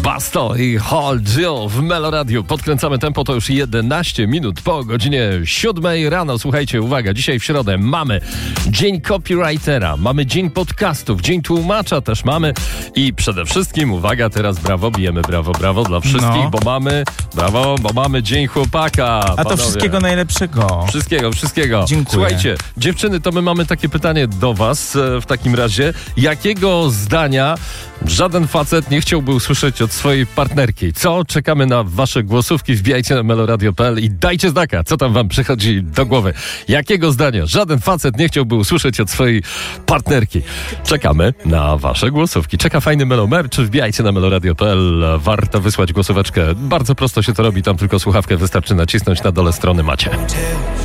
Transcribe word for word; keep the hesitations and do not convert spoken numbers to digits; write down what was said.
Basto i Hold You w Meloradiu. Podkręcamy tempo, to już jedenaście minut po godzinie siódmej rano. Słuchajcie, uwaga, dzisiaj w środę mamy Dzień Copywritera, mamy Dzień Podcastów, Dzień Tłumacza też mamy i przede wszystkim, uwaga, teraz brawo, bijemy brawo, brawo dla wszystkich, no. bo mamy, brawo, bo mamy Dzień Chłopaka. A to panowie. wszystkiego najlepszego. Wszystkiego, wszystkiego. Dziękuję. Słuchajcie, dziewczyny, to my mamy takie pytanie do was e, w takim razie. Jakiego zdania żaden facet nie chciałby usłyszeć od swojej partnerki? Co? Czekamy na wasze głosówki. Wbijajcie na meloradio kropka p l i dajcie znaka, co tam wam przychodzi do głowy. Jakiego zdania żaden facet nie chciałby usłyszeć od swojej partnerki? Czekamy na wasze głosówki. Czeka fajny melomer, czy wbijajcie na meloradio kropka p l. Warto wysłać głosóweczkę. Bardzo prosto się to robi, tam tylko słuchawkę wystarczy nacisnąć, na dole strony macie.